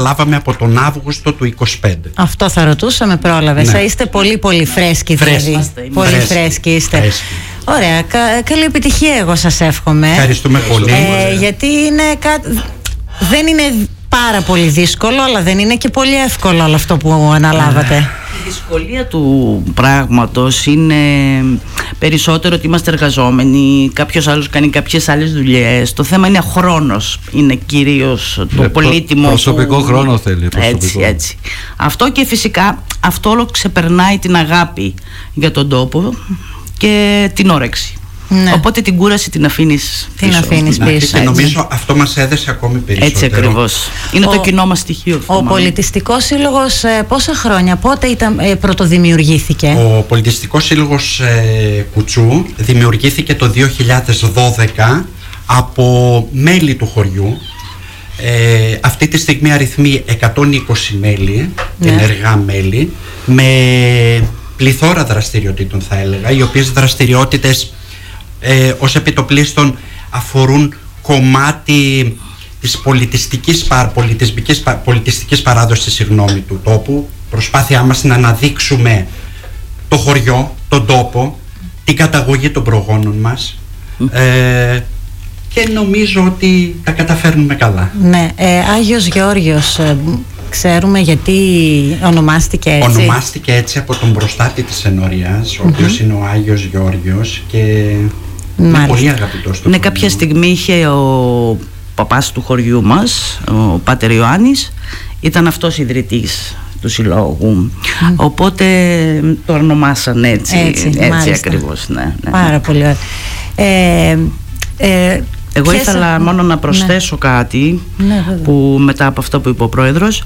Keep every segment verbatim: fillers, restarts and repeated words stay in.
αναλάβαμε από τον Αύγουστο του είκοσι πέντε. Αυτό θα ρωτούσαμε, πρόλαβες. Ναι. Είστε πολύ πολύ φρέσκοι, φρέσκοι. δηλαδή. Πολύ φρέσκοι, φρέσκοι είστε. Φρέσκοι. Ωραία, κα, καλή επιτυχία εγώ σας εύχομαι. Ευχαριστούμε πολύ. Ε, γιατί είναι κάτι... δεν είναι πάρα πολύ δύσκολο, αλλά δεν είναι και πολύ εύκολο όλο αυτό που αναλάβατε. Η δυσκολία του πράγματος είναι περισσότερο ότι είμαστε εργαζόμενοι, κάποιος άλλος κάνει κάποιες άλλες δουλειές. Το θέμα είναι ο χρόνος, είναι κυρίως το ναι, πολύτιμο. Προσωπικό που... χρόνο θέλει. Προσωπικό. Έτσι, έτσι. Αυτό και φυσικά αυτό όλο ξεπερνάει την αγάπη για τον τόπο και την όρεξη. Ναι. Οπότε την κούραση την αφήνεις την πίσω. Αφήνεις πίσω και νομίζω αυτό μας έδεσε ακόμη περισσότερο. Έτσι ακριβώς. Είναι ο, το κοινό μας στοιχείο. Ο Πολιτιστικός Σύλλογος ε, πόσα χρόνια, πότε ήταν, ε, πρωτοδημιουργήθηκε? Ο Πολιτιστικός Σύλλογος ε, Κουτσού δημιουργήθηκε το δύο χιλιάδες δώδεκα από μέλη του χωριού. Ε, αυτή τη στιγμή αριθμεί εκατόν είκοσι μέλη, ναι. ενεργά μέλη, με πληθώρα δραστηριοτήτων θα έλεγα, οι οποίες δραστηριότητες Ε, ως επιτοπλίστων αφορούν κομμάτι της πολιτιστικής, πολιτισμικής, πολιτιστικής παράδοσης συγγνώμη, του τόπου. Προσπάθειά μας να αναδείξουμε το χωριό, τον τόπο, την καταγωγή των προγόνων μας ε, και νομίζω ότι τα καταφέρνουμε καλά. Ναι, ε, Άγιος Γεώργιος, ε, ξέρουμε γιατί ονομάστηκε έτσι. Ονομάστηκε έτσι από τον προστάτη της ενορίας, ο mm-hmm. οποίος είναι ο Άγιος Γεώργιος και Μάλιστα. είναι πολύ αγαπητός στο Ναι, χωριό. κάποια στιγμή είχε ο παπάς του χωριού μας, ο Πάτερ Ιωάννης, ήταν αυτός ιδρυτής του συλλόγου. Mm. Οπότε το ονομάσαν έτσι, έτσι, έτσι ακριβώς. Ναι, ναι. Πάρα πολύ ωραία. Ε, ε, Εγώ ήθελα α... μόνο να προσθέσω ναι. κάτι ναι, που μετά από αυτό που είπε ο Πρόεδρος,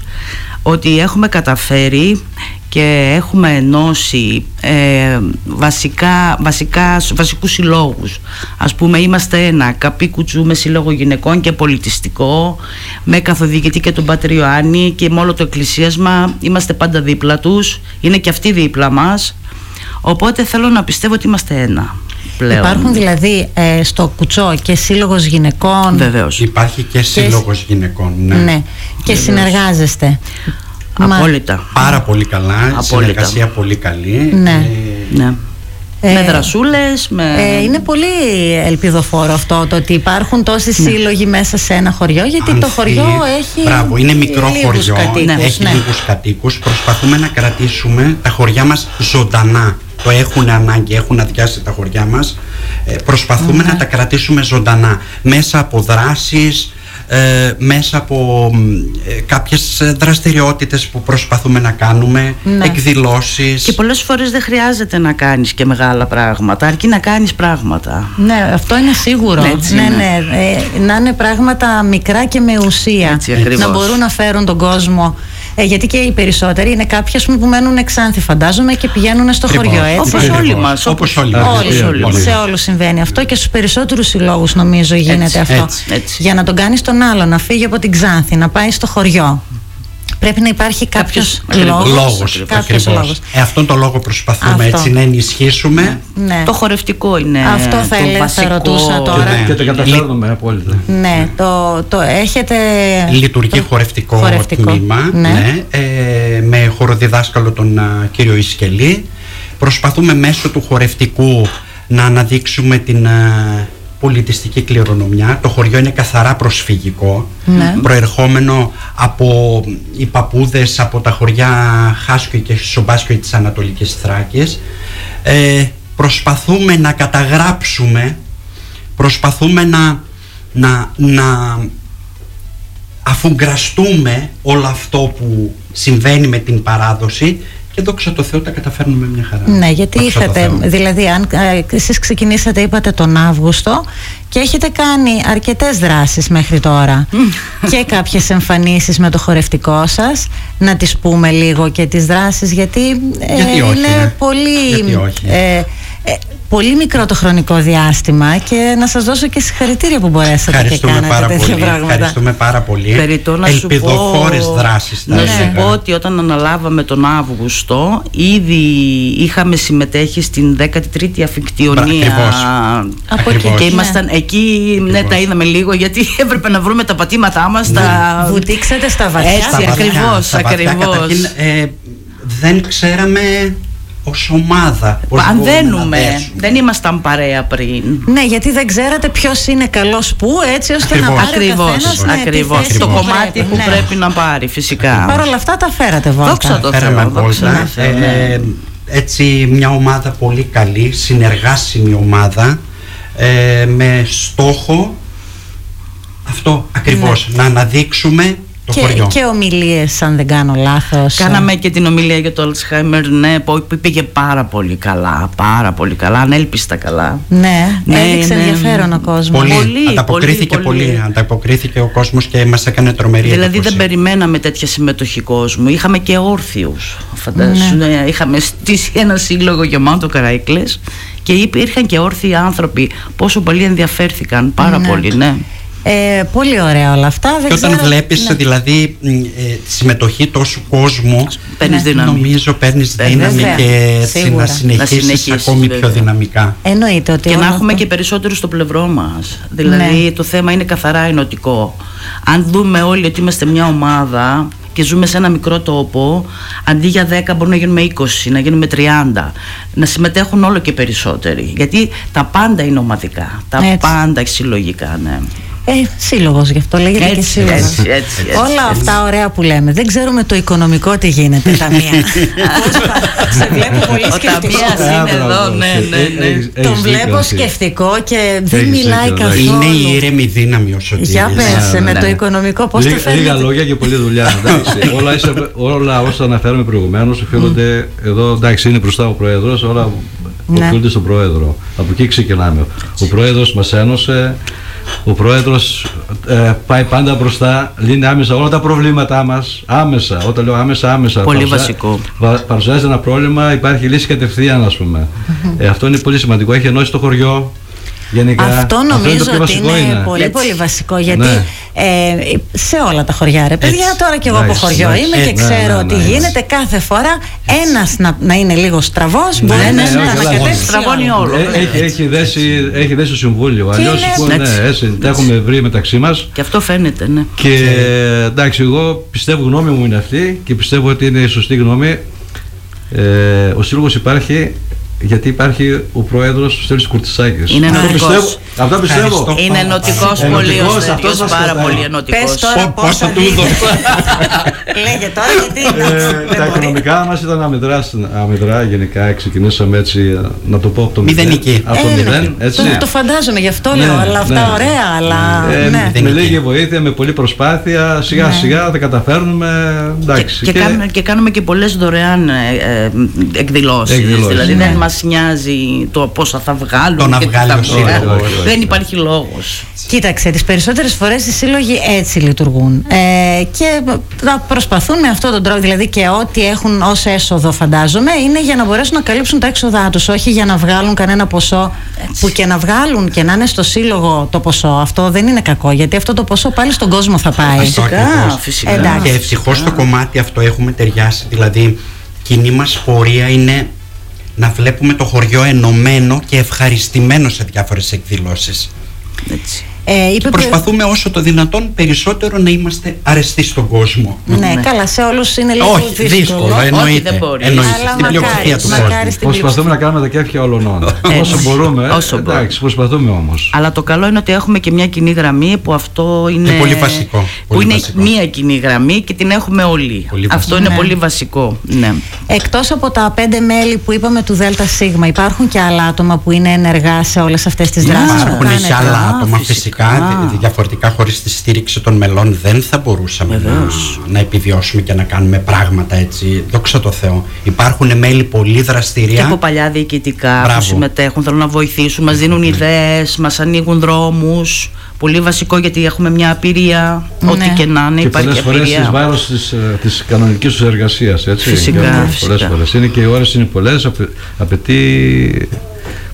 ότι έχουμε καταφέρει και έχουμε ενώσει ε, βασικά, βασικά, βασικούς συλλόγους. Ας πούμε είμαστε ένα Καπί Κουτσού με σύλλογο γυναικών και πολιτιστικό, με καθοδηγητή και τον Πάτερ Ιωάννη και με όλο το εκκλησίασμα. Είμαστε πάντα δίπλα τους, είναι και αυτοί δίπλα μας, οπότε θέλω να πιστεύω ότι είμαστε ένα πλέον. Υπάρχουν δηλαδή ε, στο Κουτσό και σύλλογος γυναικών? Βεβαίως. Υπάρχει και, και σύλλογος γυναικών, ναι. ναι. Και βεβαίως. Συνεργάζεστε? Απόλυτα. Πάρα πολύ καλά. Απόλυτα. Συνεργασία πολύ καλή. Ναι. Ε, ναι. Ε, με δρασούλες, με... Ε, είναι πολύ ελπιδοφόρο αυτό το ότι υπάρχουν τόσοι ναι. σύλλογοι μέσα σε ένα χωριό, γιατί Ανθή, το χωριό έχει. Μπράβο, είναι μικρό χωριό, κατοίκους, έχει ναι. λίγους κατοίκους. Προσπαθούμε να κρατήσουμε τα χωριά μας ζωντανά. Το έχουν ανάγκη, έχουν αδειάσει τα χωριά μας. Ε, προσπαθούμε mm-hmm. να τα κρατήσουμε ζωντανά μέσα από δράσεις, Ε, μέσα από ε, κάποιες δραστηριότητες που προσπαθούμε να κάνουμε, ναι. εκδηλώσεις. Και πολλές φορές δεν χρειάζεται να κάνεις και μεγάλα πράγματα, αρκεί να κάνεις πράγματα. Ναι, αυτό είναι σίγουρο. Έτσι, ναι, ναι. ναι. Ε, να είναι πράγματα μικρά και με ουσία. Έτσι, να μπορούν να φέρουν τον κόσμο. Ε, γιατί και οι περισσότεροι είναι κάποιοι που μένουν εξάνθη, φαντάζομαι, και πηγαίνουν στο Ακριβώς. χωριό. Έτσι. Όπως όλοι μας. Όπως όλοι. Όλοι, όλοι, όλοι. Σε όλους συμβαίνει αυτό και στους περισσότερους συλλόγους νομίζω γίνεται έτσι, αυτό. Έτσι, έτσι. Για να τον κάνεις τον άλλο να φύγει από την Ξάνθη, να πάει στο χωριό, πρέπει να υπάρχει κάποιος, κάποιος λόγος. λόγος, κάποιος λόγος. Ε, αυτόν τον λόγο προσπαθούμε αυτό. έτσι να ενισχύσουμε. Ναι. Το χορευτικό είναι αυτό θα, το έλεγα, βασικό. θα ρωτούσα τώρα. Και, και το καταφέρνουμε απόλυτα. Ναι, το, το έχετε. Λειτουργεί το... χορευτικό, χορευτικό τμήμα, ναι. Ναι, ε, με χοροδιδάσκαλο τον α, κύριο Ισκελή. Προσπαθούμε μέσω του χορευτικού να αναδείξουμε την α, πολιτιστική κληρονομιά. Το χωριό είναι καθαρά προσφυγικό, ναι. προερχόμενο από οι παππούδες από τα χωριά Χάσκιο και Σομπάσκιο της Ανατολικής Θράκης. Ε, προσπαθούμε να καταγράψουμε, προσπαθούμε να, να, να αφουγκραστούμε όλο αυτό που συμβαίνει με την παράδοση. Και δόξα τω Θεώ τα καταφέρνουμε μια χαρά. Ναι, γιατί είχατε, δηλαδή αν ε, εσείς ξεκινήσατε είπατε τον Αύγουστο και έχετε κάνει αρκετές δράσεις μέχρι τώρα και κάποιες εμφανίσεις με το χορευτικό σας. Να τις πούμε λίγο και τις δράσεις, γιατί, ε, γιατί όχι, είναι ναι. πολύ γιατί όχι. Ε, Ε, πολύ μικρό το χρονικό διάστημα και να σας δώσω και συγχαρητήρια που μπορέσατε και κάνατε τέτοια πράγματα. Ευχαριστούμε πάρα πολύ. Περιτώ να Ελπιδοφόρες σου πω, δράσεις. Να σου πω ότι όταν αναλάβαμε τον Αύγουστο ήδη είχαμε συμμετέχει στην δέκατη τρίτη Αφικτιονία. Από εκεί. Και ήμασταν ναι. εκεί, ναι, τα είδαμε λίγο γιατί έπρεπε να βρούμε τα πατήματά μας. Ναι. Τα... Βουτήξατε στα βαθιά. Έτσι, ακριβώς, ακριβώς. Ε, δεν ξέραμε ως ομάδα πώς ανδένουμε, δεν ήμασταν παρέα πριν. Ναι, γιατί δεν ξέρατε ποιος είναι καλός που, έτσι ώστε ακριβώς. να πάρει ακριβώς, ο καθένας, ναι, ακριβώς. το κομμάτι πρέπει, που ναι. πρέπει να πάρει φυσικά. Παρ' όλα αυτά τα φέρατε βόλτα. Δόξα τω Θεώ, δόξα τω Θεώ, ναι. Έτσι μια ομάδα πολύ καλή, συνεργάσιμη ομάδα, ε, με στόχο αυτό ακριβώς, ναι. να αναδείξουμε το και, χωριό. Και ομιλίες, αν δεν κάνω λάθος. Κάναμε και την ομιλία για το Alzheimer, ναι, που πήγε πάρα πολύ καλά, πάρα πολύ καλά, ανέλπιστα καλά. Ναι, ναι έδειξε ναι, ενδιαφέρον ο κόσμος. Πολύ, πολύ ανταποκρίθηκε πολύ, πολύ, ανταποκρίθηκε ο κόσμος και μας έκανε τρομερή δηλαδή εντύπωση. δεν περιμέναμε τέτοια συμμετοχή κόσμου, είχαμε και όρθιους, φαντάσου, ναι. Ναι, είχαμε στήσει ένα σύλλογο γεμάτο καράικλες και υπήρχαν και όρθιοι άνθρωποι, πόσο πολύ ενδιαφέρθηκαν, πάρα ναι. πολύ, ναι. Ε, πολύ ωραία όλα αυτά. Και δεν όταν ξέρω, βλέπεις ναι. δηλαδή ε, τη συμμετοχή τόσου κόσμου, παίρνεις ναι, δύναμη. νομίζω παίρνεις δύναμη βέβαια. και έτσι να συνεχίσεις, να συνεχίσεις ακόμη βέβαια. πιο δυναμικά. Εννοείται ότι και να αυτό... έχουμε και περισσότερους στο πλευρό μας. Δηλαδή ναι. το θέμα είναι καθαρά ενωτικό. Αν δούμε όλοι ότι είμαστε μια ομάδα και ζούμε σε ένα μικρό τόπο, αντί για δέκα μπορούμε να γίνουμε είκοσι, να γίνουμε τριάντα, να συμμετέχουν όλο και περισσότεροι, γιατί τα πάντα είναι ομαδικά, τα έτσι. πάντα συλλογικά, ναι. Ε, σύλλογος, γι' αυτό λέγεται έτσι, και σύλλογος. Έτσι, έτσι, έτσι, όλα έτσι. αυτά ωραία που λέμε. Δεν ξέρουμε το οικονομικό τι γίνεται, Ταμία. Σε βλέπω πολύ σκεφτικό. Ο Ταμίας είναι εδώ, ναι, ναι, ναι. Τον βλέπω σκεφτικό και δεν μιλάει καθόλου. Είναι η ήρεμη δύναμη όσο τι. Για πες, με το οικονομικό πώς το φέρνετε. Λίγα λόγια και πολλή δουλειά. Όλα όσα αναφέραμε προηγουμένως οφείλονται εδώ, εντάξει, είναι μπροστά ο Πρόεδρος, όλα οφείλονται στον Πρόεδρο. Από εκεί ξεκινάμε. Ο Πρόεδρος μας ένωσε. Ο Πρόεδρος ε, πάει πάντα μπροστά, λύνει άμεσα όλα τα προβλήματά μας. Άμεσα, όταν λέω άμεσα, άμεσα. Πολύ παρουσιά, βασικό. Πα, παρουσιάζει ένα πρόβλημα, υπάρχει λύση κατευθείαν, ας πούμε. Mm-hmm. ε, αυτό είναι πολύ σημαντικό. Έχει ενώσει το χωριό. Γενικά, αυτό νομίζω αυτό είναι ότι είναι, είναι πολύ έτσι. πολύ βασικό, γιατί ναι. ε, σε όλα τα χωριά, ρε παιδιά, έτσι. Τώρα κι εγώ από χωριό έτσι. είμαι έτσι. και ξέρω ναι, ναι, ναι, ότι ναι, γίνεται κάθε φορά ένας να, να είναι λίγο στραβός, μπορεί ναι, ναι, ναι, να ανακατεύσει στραβώνει όλο. Έχει, έχει, δέσει, έχει δέσει το Συμβούλιο, αλλιώς ναι, ναι, τα έχουμε βρει μεταξύ μας. Και αυτό φαίνεται, ναι. Και εντάξει, εγώ πιστεύω, γνώμη μου είναι αυτή και πιστεύω ότι είναι η σωστή γνώμη. Ο σύλλογος υπάρχει γιατί υπάρχει ο πρόεδρος Στέλιος Κουρτισάκης. Είναι ενωτικός. Αυτό πιστεύω. Είναι ενωτικός πολύ ο Στέλιος, πάρα πολύ ενωτικός. Πες τώρα πόσα του λέγε τώρα γιατί. Τα οικονομικά μας ήταν αμυδρά γενικά. Ξεκινήσαμε έτσι, να το πω από το μηδέν. Από το μηδέν, έτσι. Το φαντάζομαι, γι' αυτό λέω, αλλά αυτά ωραία, αλλά. Με λίγη βοήθεια, με πολλή προσπάθεια, σιγά σιγά θα καταφέρνουμε. Και κάνουμε και πολλές δωρεάν εκδηλώσεις. Δηλαδή δεν μας νοιάζει το πόσα θα βγάλουν. Το να βγάλει ο σύλλογος. Δεν υπάρχει λόγος. Κοίταξε, τις περισσότερες φορές οι σύλλογοι έτσι λειτουργούν ε, και θα προσπαθούν με αυτόν τον τρόπο, δηλαδή και ό,τι έχουν ως έσοδο, φαντάζομαι, είναι για να μπορέσουν να καλύψουν τα έξοδά τους, όχι για να βγάλουν κανένα ποσό. Έτσι. Που και να βγάλουν και να είναι στο σύλλογο το ποσό, αυτό δεν είναι κακό, γιατί αυτό το ποσό πάλι στον κόσμο θα πάει. Φυσικά, φυσικά. Εντάξει. Και ευτυχώς στο κομμάτι αυτό έχουμε ταιριάσει, δηλαδή κοινή μας πορεία είναι να βλέπουμε το χωριό ενωμένο και ευχαριστημένο σε διάφορες εκδηλώσεις. Έτσι. Ε, είπε προσπαθούμε προ... όσο το δυνατόν περισσότερο να είμαστε αρεστοί στον κόσμο. Ναι, ναι. Καλά, σε όλους είναι λίγο όχι, δύσκολο. δύσκολο εννοείται. Όχι, δεν μπορεί. Εννοείται. Αλλά στην πλειοψηφία του κόσμου. Προσπαθούμε να κάνουμε τα κέφια όλων. Όσο μπορούμε. Όσο εντάξει, προσπαθούμε όμως. Αλλά το καλό είναι ότι έχουμε και μια κοινή γραμμή που αυτό είναι. Είναι πολύ βασικό. Που πολύ είναι βασικό. Μια κοινή γραμμή και την έχουμε όλοι. Πολύ αυτό είναι ναι. πολύ βασικό. Ναι. Εκτός από τα πέντε μέλη που είπαμε του ΔΣ, υπάρχουν και άλλα άτομα που είναι ενεργά σε όλες αυτές τις δράσεις. Υπάρχουν και άλλα άτομα φυσικά. Διαφορετικά, χωρίς τη στήριξη των μελών δεν θα μπορούσαμε να, να επιβιώσουμε και να κάνουμε πράγματα έτσι. Δόξα τω Θεώ. Υπάρχουν μέλη πολύ δραστηρία. Και από παλιά διοικητικά Μπράβο. που συμμετέχουν, θέλουν να βοηθήσουν, μας δίνουν ιδέες, μας ανοίγουν δρόμους. Πολύ βασικό, γιατί έχουμε μια απειρία, ναι. ό,τι και να είναι, και υπάρχει πολλές απειρία. Πολλές φορές εις βάρος της, της κανονικής τους εργασίας, έτσι. Φυσικά, πολλές φυσικά. Φορές. Είναι και οι ώρες είναι πολλές, απαι, απαιτεί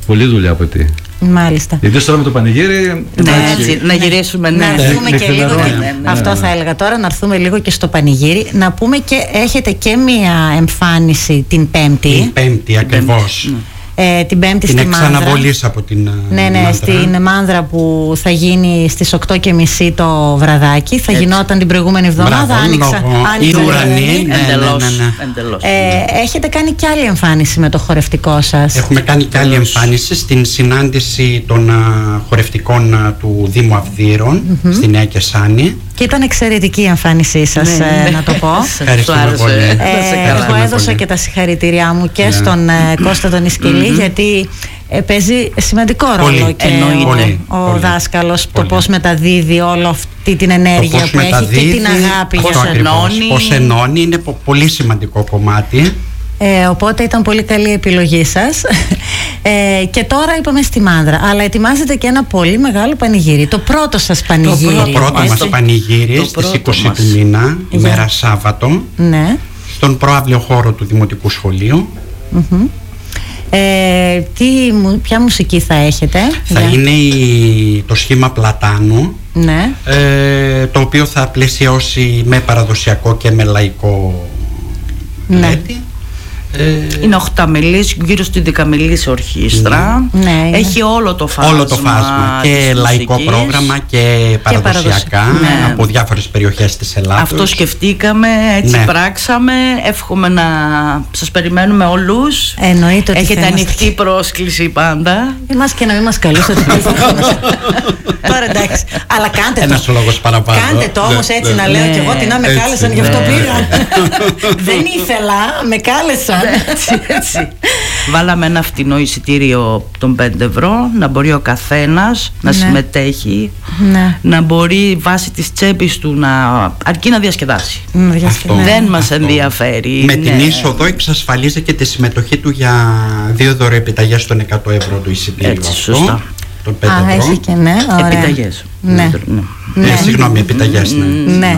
Πολλή δουλειά απαιτεί. Μάλιστα. Γιατί τώρα με το πανηγύρι. Ναι, έτσι, να γυρίσουμε. Ναι. Να έρθουμε ναι, και ναι, λίγο. ναι, και... ναι, ναι, Αυτό ναι. θα έλεγα τώρα, να έρθουμε λίγο και στο πανηγύρι. Να πούμε και έχετε και μία εμφάνιση την Πέμπτη. Την Πέμπτη, ακριβώς. Ε, την Πέμπτη την στη Μάνδρα. Την εξαναβολής από την Ναι, ναι, Μάνδρα. στην Μάνδρα που θα γίνει στις οκτώ και μισή το βραδάκι. Θα Έτσι. γινόταν την προηγούμενη εβδομάδα. Μπράβο, Άνοιξα. λόγω άνοιξα η ουρανή. ουρανή. Ναι, ναι, Εντελώς. ναι, ναι. Εντελώς. Ε, έχετε κάνει κι άλλη εμφάνιση με το χορευτικό σας. Έχουμε κάνει και άλλη εμφάνιση στην συνάντηση των α, χορευτικών α, του Δήμου Αυδείρων Mm-hmm. στη Νέα Κεσάνη. Και ήταν εξαιρετική η εμφάνισή σας, Ναι, ε, ναι. να το πω. Ευχαριστούμε Σου άρεσε. πολύ. Ε, Να σε καλά. εγώ έδωσα πολύ. και τα συγχαρητήριά μου και Ναι. στον ε, Κώστα τον Ισκελή, γιατί ε, παίζει σημαντικό ρόλο Πολύ. και Εννοείται. ο, Πολύ. ο Πολύ. δάσκαλος, το Πολύ. πώς μεταδίδει όλη αυτή την ενέργεια πώς που έχει και μεταδίδει, την αγάπη αυτό για πώς ακριβώς. ενώνει. Πώς ενώνει είναι πο- πολύ σημαντικό κομμάτι. Ε, οπότε ήταν πολύ καλή η επιλογή σας. Ε, και τώρα είπαμε στη Μάνδρα. Αλλά ετοιμάζετε και ένα πολύ μεγάλο πανηγύρι. Το πρώτο σας πανηγύρι. Το πρώτο έτσι. μας πανηγύρι Το στις πρώτο είκοσι μας. του μήνα, Για. ημέρα Σάββατο, Ναι. στον προαύλιο χώρο του Δημοτικού Σχολείου. Μμμ. Ε, τι, μου- ποια μουσική θα έχετε? Θα Για- είναι η, το σχήμα Πλατάνου, Ναι. ε, το οποίο θα πλαισιώσει με παραδοσιακό και με λαϊκό Ναι. λέτη. Ε, Είναι οχταμελής, γύρω στη δεκαμελής ορχήστρα. Ναι, είναι. Έχει όλο το φάσμα. όλο το φάσμα και της λαϊκό μουσικής. πρόγραμμα και παραδοσιακά παραδοσιακά. Ναι. από διάφορες περιοχές της Ελλάδος. Αυτό σκεφτήκαμε, έτσι Ναι. πράξαμε. Εύχομαι να σας περιμένουμε όλους. Εννοείται ότι Έχετε θα είμαστε. ανοιχτή πρόσκληση πάντα. Εμάς και να μην μας καλούσατε. Τώρα εντάξει. Αλλά κάντε το. Ένας λόγος παραπάνω. Κάντε το όμως Ναι, έτσι ναι. να λέω Ναι, κι εγώ τι να με έτσι, κάλεσαν, γι' αυτό ναι. πήγα. Δεν ήθελα, με κάλεσαν. έτσι, έτσι. Βάλαμε ένα φτηνό εισιτήριο των πέντε ευρώ, να μπορεί ο καθένας να Ναι. συμμετέχει, Ναι. να μπορεί βάσει της τσέπης του να αρκεί να διασκεδάσει. Να διασκεδάσω. Αυτό. Δεν μας Αυτό. ενδιαφέρει. Με ναι. την είσοδο εξασφαλίζει και τη συμμετοχή του για δύο δωροεπιταγές των εκατό ευρώ του εισιτήριου. Έτσι, αυτό, σωστά. των πέντε Α, ευρώ. έχει και ναι, ωραία. Επιταγές. Ναι. Ναι. Ε, συγγνώμη, επιταγές, ναι. Ναι.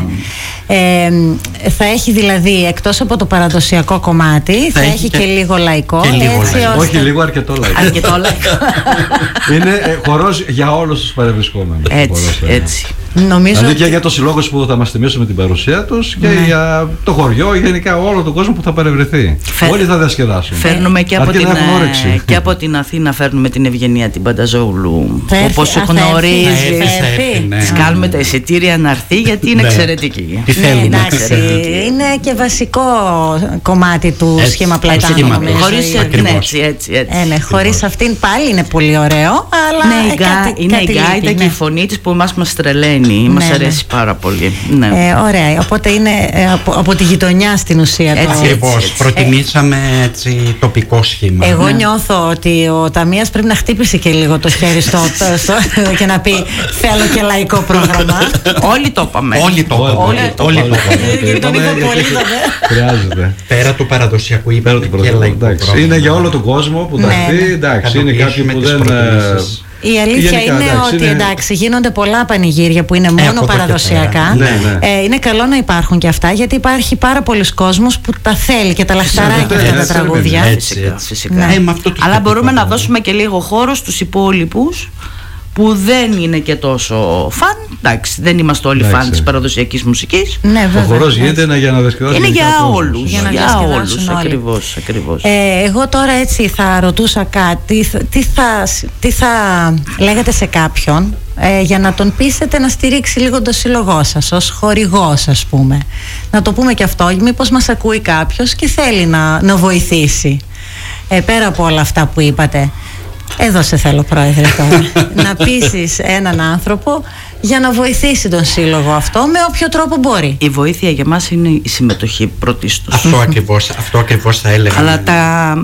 Ε, θα έχει δηλαδή εκτός από το παραδοσιακό κομμάτι, θα, Θα έχει έχει και, και- λίγο λαϊκό. και λίγο έτσι λαϊκό. ώστε- Όχι λίγο, αρκετό λαϊκό. Αρκετό λαϊκό. Είναι ε, χορός για όλους τους παρευρισκόμενους. Έτσι, μπορώ να έτσι. Νομίζω Δηλαδή ότι- και για τους συλλόγους που θα μας τιμήσουν με την παρουσία τους και Ναι. για το χωριό, γενικά όλο τον κόσμο που θα παρευρεθεί. Φε- Όλοι θα διασκεδάσουν. Φέρνουμε και από, Αρκεί την, να έχουν ε, όρεξη. και από την Αθήνα φέρνουμε την Ευγενία την Πανταζόγλου. Θα έρθει- Όπως α, θα έρθει. Θα γνωρίζεις. έρθει, θα έρθει, ναι. Της κάνουμε τα εισιτήρια να έρθει γιατί είναι Ναι. εξαιρετική. Τι Ναι, θέλουμε. εντάξει, είναι και βασικό κομμάτι του Έτσι, σχήμα το Πλατάνου. σχήμα νομίζω. του. Χωρίς Είναι- Ακριβώς. ναι, έτσι, έτσι, έτσι. Ε, ναι, χωρίς αυτήν πάλι είναι πολύ ωραίο, αλλά Ναι, η ε, γκά- κάτι, είναι η κάτι γκάιτα λείπει, και ναι. η φωνή της που εμάς μας τρελαίνει. Μας Ναι, αρέσει πάρα πολύ. Ναι. Ε, ωραία, οπότε είναι ε, από, από τη γειτονιά στην ουσία το... Έτσι, Ακριβώς. έτσι. Προτιμήσαμε έτσι τοπικό σχήμα. Εγώ Ναι. νιώθω ότι ο Ταμίας πρέπει να χτύπησε και λίγο το χέρι στο, στο, και να πει θέλω και λαϊκό πρόγραμμα. Όλοι το είπαμε. Όλοι το είπαμε. Όλοι Όλοι το το είπαμε. είπαμε. Γιατί τον είπα πολύ, Χρειάζεται. Πέρα του παραδοσιακού Πέρα είπαμε του και πρωτοκόλλου. λαϊκό Εντάξει, πρόγραμμα. είναι για όλο τον κόσμο που θα Ναι, έρθει. ναι. Εντάξει, είναι κάποιοι Κατοποιήσουμε που τις δεν. προτιμήσεις. Η αλήθεια Γενικά, είναι εντάξει, ότι είναι- εντάξει, γίνονται πολλά πανηγύρια που είναι μόνο από εδώ και παραδοσιακά. πέρα. Ναι, ναι. Ε, είναι καλό να υπάρχουν και αυτά, γιατί υπάρχει πάρα πολλοί κόσμος που τα θέλει και τα λαχταράει και Ναι, αυτά ναι, τα ναι, τραγούδια. ναι, Έτσι, Φυσικά, έτσι. φυσικά. Ναι. Ε, με αυτό το Αλλά σκεπτικό μπορούμε να βέβαια. δώσουμε και λίγο χώρο στους υπόλοιπους που δεν είναι και τόσο φαν. Εντάξει, δεν είμαστε όλοι Εντάξει. φαν της παραδοσιακής μουσικής. Ναι, Ο βέβαια. χορός ναι. γίνεται ένα- για να διασκεδάσει. Είναι γενικά για ο κόσμος. όλους. Για να Για διασκεδάσουν όλους. όλοι. Ακριβώς, ακριβώς. Ε, εγώ τώρα έτσι θα ρωτούσα κάτι, τι θα, τι θα λέγατε σε κάποιον ε, για να τον πείσετε να στηρίξει λίγο το σύλλογό σας ως χορηγός, ας πούμε. Να το πούμε και αυτό, μήπως μας ακούει κάποιος και θέλει να, να βοηθήσει. Ε, πέρα από όλα αυτά που είπατε. Εδώ σε θέλω, Πρόεδρε, τώρα. Να πείσεις έναν άνθρωπο για να βοηθήσει τον σύλλογο αυτό με όποιο τρόπο μπορεί. Η βοήθεια για μας είναι η συμμετοχή πρωτίστως. Αυτό ακριβώς, αυτό ακριβώς θα έλεγα. Αλλά τα,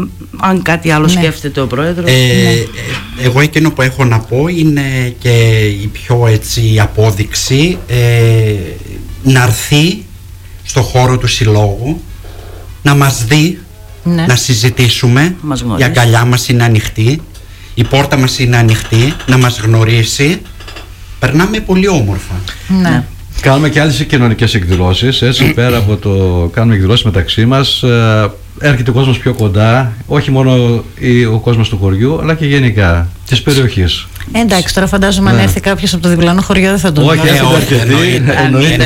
αν κάτι άλλο Ναι. σκέφτεται ο Πρόεδρος. Ε, ε, εγώ εκείνο που έχω να πω είναι και η πιο έτσι απόδειξη ε, να έρθει στο χώρο του συλλόγου, να μας δει, Ναι. να συζητήσουμε. Μας Η γνωρίσει. αγκαλιά μας είναι ανοιχτή, η πόρτα μας είναι ανοιχτή, να μας γνωρίσει. Περνάμε πολύ όμορφα. Ναι. Κάνουμε και άλλες κοινωνικές εκδηλώσεις, έτσι, πέρα από το κάνουμε εκδηλώσεις μεταξύ μας. Ε, έρχεται ο κόσμος πιο κοντά, όχι μόνο ο κόσμος του χωριού, αλλά και γενικά της περιοχής. Εντάξει, τώρα φαντάζομαι αν έρθει κάποιος από το διπλανό χωριό δεν θα τον όχι, όχι, εννοείται.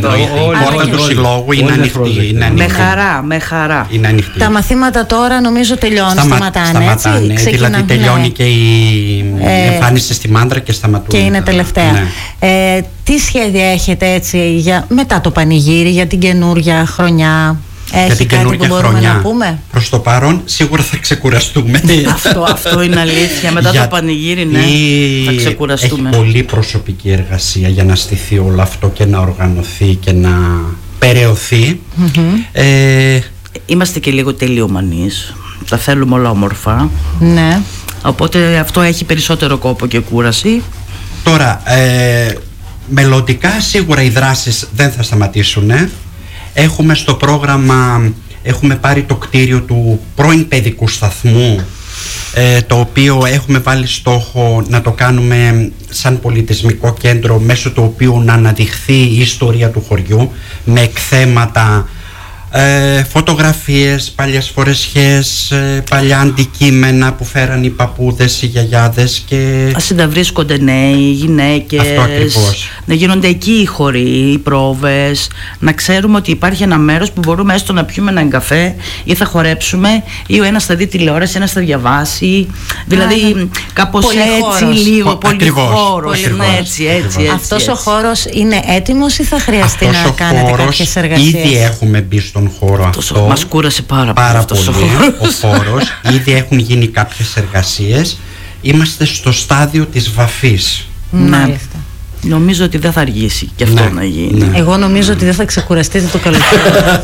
Η πόρτα του συλλόγου είναι ανοιχτή. Με χαρά, με χαρά. Τα μαθήματα τώρα νομίζω τελειώνουν, σταματάνε, έτσι. Δηλαδή τελειώνει και η εμφάνιση στη Μάντρα και σταματούν. Και είναι τελευταία. Τι σχέδια έχετε έτσι για μετά το πανηγύρι, για την καινούργια χρονιά? Έχει για την καινούργια χρονιά. Να πούμε? Προς το παρόν σίγουρα θα ξεκουραστούμε. αυτό, αυτό είναι αλήθεια. Μετά για το πανηγύρι, ναι, η... θα ξεκουραστούμε. Έχει πολύ προσωπική εργασία για να στηθεί όλο αυτό και να οργανωθεί και να περαιωθεί. Mm-hmm. ε... Είμαστε και λίγο τελειομανείς. Τα θέλουμε όλα όμορφα. Ναι. Οπότε αυτό έχει περισσότερο κόπο και κούραση. Τώρα, ε, μελλοντικά σίγουρα οι δράσεις δεν θα σταματήσουν. Έχουμε στο πρόγραμμα, έχουμε πάρει το κτίριο του πρώην παιδικού σταθμού, ε, το οποίο έχουμε βάλει στόχο να το κάνουμε σαν πολιτισμικό κέντρο, μέσω του οποίου να αναδειχθεί η ιστορία του χωριού με εκθέματα, ε, φωτογραφίες, παλιές φορεσιές, ε, παλιά αντικείμενα που φέραν οι παππούδες, οι γιαγιάδες και... Ας να βρίσκονται νέοι, γυναίκες, να γίνονται εκεί οι χωροί, οι πρόβες, να ξέρουμε ότι υπάρχει ένα μέρος που μπορούμε έστω να πιούμε έναν καφέ ή θα χορέψουμε ή ο ένας θα δει τηλεόραση, ένας θα διαβάσει, δηλαδή Α, κάπως έτσι χώρος. Λίγο, πολύ χώρος, ναι, έτσι, έτσι, έτσι. Αυτός έτσι. ο χώρος είναι έτοιμος ή θα χρειαστεί αυτός να κάνετε κάποιες εργασίες? Ήδη έχουμε μπει στον χώρο αυτό. Μας κούρασε πάρα, πάρα πολύ, πολύ ο χώρος. Ήδη έχουν γίνει κάποιες εργασίες. Είμαστε στο στάδιο της βαφής. Μάλιστα. Νομίζω ότι δεν θα αργήσει και αυτό, ναι, να γίνει. Ναι. Εγώ νομίζω ότι δεν θα ξεκουραστείτε το καλοκαίρι.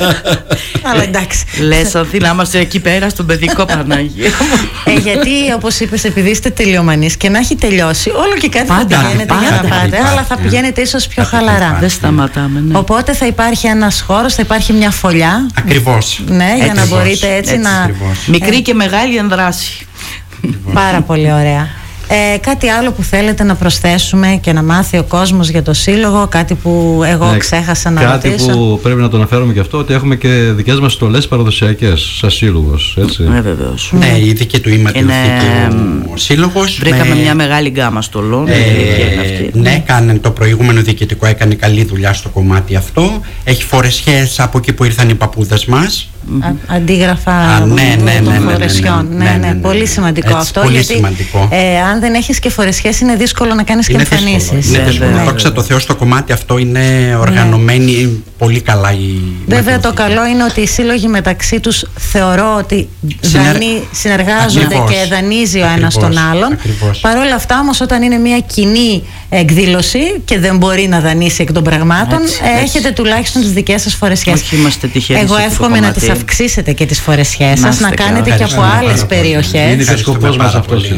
Αλλά εντάξει. Λες Ανθή να είμαστε εκεί πέρα στον παιδικό Παναγία. ε, γιατί όπως είπες, επειδή είστε τελειομανείς και να έχει τελειώσει, όλο και κάτι πάντα, θα πηγαίνετε πάντα, για να πάτε, υπάρχει, αλλά θα πηγαίνετε ίσως πιο χαλαρά. Δεν σταματάμε, ναι. Οπότε θα υπάρχει ένας χώρος, θα υπάρχει μια φωλιά. Ακριβώς. Ναι, για ακριβώς. Να μπορείτε έτσι, έτσι να... Ακριβώς. Μικρή και μεγάλη ενδράση. Πάρα πολύ ωραία. Ε, κάτι άλλο που θέλετε να προσθέσουμε και να μάθει ο κόσμος για το σύλλογο, κάτι που εγώ ναι, ξέχασα να κάτι ρωτήσω? Κάτι που πρέπει να το αναφέρουμε και αυτό, ότι έχουμε και δικές μας στολές παραδοσιακές σαν σύλλογος, έτσι. Ναι, βεβαίως. Ναι, η δική του ήματε είναι... ο σύλλογος. Βρήκαμε με... μια μεγάλη γκάμα στολών. Ε, ε, ναι, κάνε, το προηγούμενο διοικητικό έκανε καλή δουλειά στο κομμάτι αυτό. Έχει φορεσιές από εκεί που ήρθαν οι παππούδες μας. Α, αντίγραφα Α, ναι, ναι, ναι, των ναι, φορεσιών. Ναι, ναι, ναι, ναι, ναι, ναι. Πολύ σημαντικό έτσι, αυτό. Πολύ γιατί σημαντικό. Ε, αν δεν έχεις και φορεσιές είναι δύσκολο να κάνεις είναι και εμφανίσεις. Είναι δύσκολο. Ναι. Δόξα τω Θεώ, στο κομμάτι αυτό είναι οργανωμένη ναι. πολύ καλά η. Βέβαια το καλό είναι ότι οι σύλλογοι μεταξύ τους θεωρώ ότι Συνερ... δανεί, συνεργάζονται ακριβώς. Και δανείζει ο ένας τον άλλον. Παρ' όλα αυτά όμως, όταν είναι μια κοινή εκδήλωση και δεν μπορεί να δανείσει εκ των πραγμάτων, έτσι, έτσι. Έχετε τουλάχιστον τις δικές σας φορεσιές. Εγώ εύχομαι να τις αυξήσετε και τις φορεσιές σας, να κάνετε και από άλλες περιοχές. Είναι και σκοπός μας αυτός.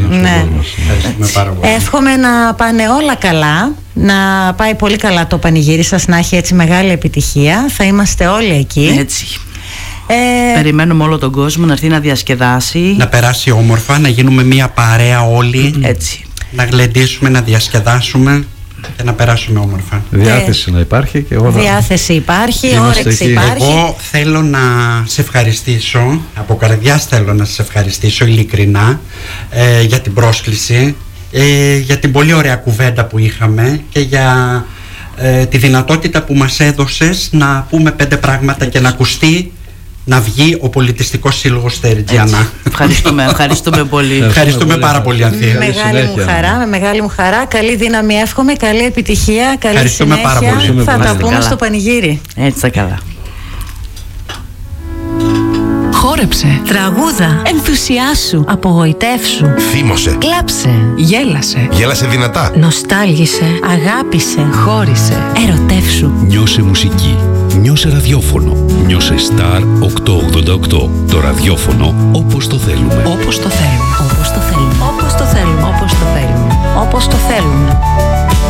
Εύχομαι να πάνε όλα καλά, να πάει πολύ καλά το πανηγύρι σας, να έχει έτσι μεγάλη επιτυχία. Θα είμαστε όλοι εκεί. Έτσι. Ε... Περιμένουμε όλο τον κόσμο να έρθει να διασκεδάσει. Να περάσει όμορφα, να γίνουμε μια παρέα όλοι. Έτσι. Να γλεντήσουμε, να διασκεδάσουμε και να περάσουμε όμορφα. Διάθεση ε, να υπάρχει και εγώ να... Διάθεση υπάρχει, όρεξη υπάρχει. Εγώ θέλω να σε ευχαριστήσω, από καρδιάς θέλω να σε ευχαριστήσω ειλικρινά ε, για την πρόσκληση, ε, για την πολύ ωραία κουβέντα που είχαμε και για ε, τη δυνατότητα που μας έδωσες να πούμε πέντε πράγματα και να ακουστεί, να βγει ο Πολιτιστικός Σύλλογος Στεριτζιανά. Ευχαριστούμε, ευχαριστούμε πολύ. Ευχαριστούμε πάρα πολύ, Ανθή. Με μεγάλη μου χαρά, με μεγάλη μου χαρά. Καλή δύναμη εύχομαι, καλή επιτυχία, καλή συνέχεια. Πάρα πολύ. Θα τα πούμε στο πανηγύρι. Έτσι θα καλά. Χόρεψε, τραγούδα, ενθουσιάσου, απογοητεύσου, θύμωσε, κλάψε, γέλασε, γέλασε δυνατά, νοστάλγησε, αγάπησε, χώρισε, ερωτεύσου. Νιώσε μουσική, νιώσε ραδιόφωνο, νιώσε Star οκτακόσια ογδόντα οκτώ. Το ραδιόφωνο όπως το θέλουμε. Όπως το θέλουμε. Όπως